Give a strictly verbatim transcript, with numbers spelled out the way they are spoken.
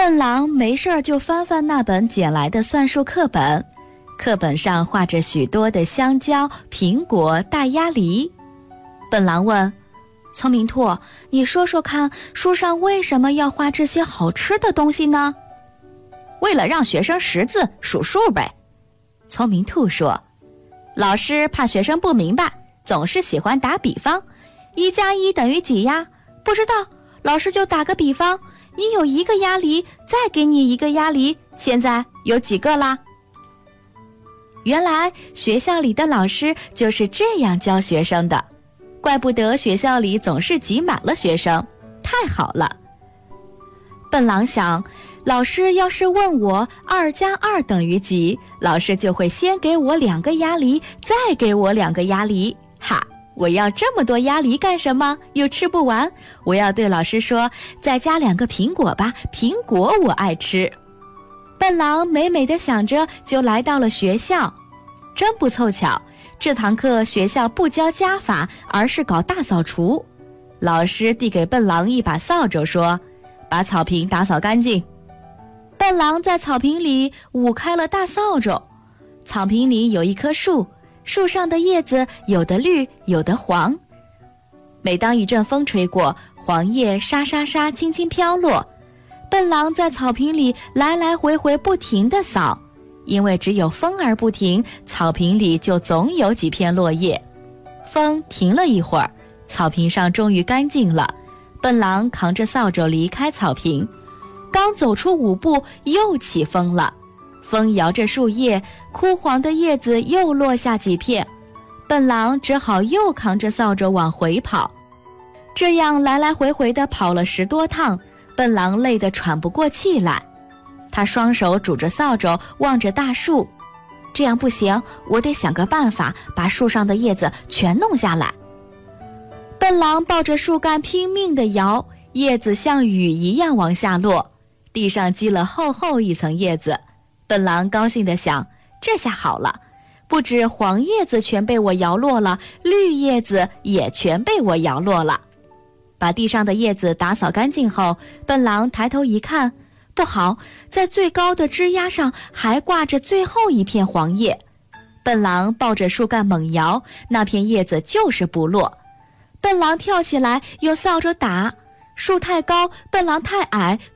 笨狼没事儿就翻翻那本捡来的算术课本，课本上画着许多的香蕉、苹果、大鸭梨。笨狼问：聪明兔，你说说看，书上为什么要画这些好吃的东西呢？ 为了让学生识字数数呗。 聪明兔说。 老师怕学生不明白，总是喜欢打比方。 一加一等于几呀？不知道，老师就打个比方，你有一个鸭梨，再给你一个鸭梨，现在有几个啦？原来学校里的老师就是这样教学生的，怪不得学校里总是挤满了学生，太好了。笨狼想，老师要是问我二加二等于几，老师就会先给我两个鸭梨，再给我两个鸭梨。哈，我要这么多鸭梨干什么？又吃不完。我要对老师说，再加两个苹果吧，苹果我爱吃。笨狼美美地想着，就来到了学校。真不凑巧，这堂课学校不教加法，而是搞大扫除。老师递给笨狼一把扫帚，说：把草坪打扫干净。笨狼在草坪里舞开了大扫帚。草坪里有一棵树，树上的叶子有的绿，有的黄。每当一阵风吹过，黄叶沙沙沙轻轻飘落。笨狼在草坪里来来回回不停地扫，因为只有风儿不停，草坪里就总有几片落叶。风停了一会儿，草坪上终于干净了。笨狼扛着扫帚离开草坪，刚走出五步，又起风了。风摇着树叶，枯黄的叶子又落下几片。笨狼只好又扛着扫帚往回跑。这样来来回回地跑了十多趟，笨狼累得喘不过气来。他双手拄着扫帚，望着大树。这样不行，我得想个办法，把树上的叶子全弄下来。笨狼抱着树干拼命地摇，叶子像雨一样往下落，地上积了厚厚一层叶子。笨狼高兴地想，这下好了，不止黄叶子全被我摇落了，绿叶子也全被我摇落了。把地上的叶子打扫干净后，笨狼抬头一看，不好，在最高的枝丫上还挂着最后一片黄叶。笨狼抱着树干猛摇，那片叶子就是不落。笨狼跳起来用扫帚打，树太高，笨狼太矮，